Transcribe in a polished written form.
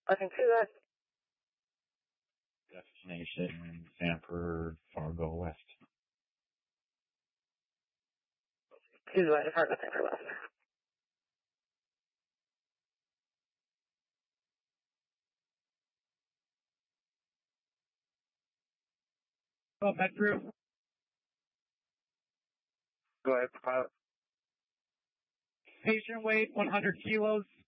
I can see that. Destination Sanford, Fargo West. Choose right, Fargo, Sanford West. Oh, Met Crew. Go ahead, pilot. Patient weight 100 kilos.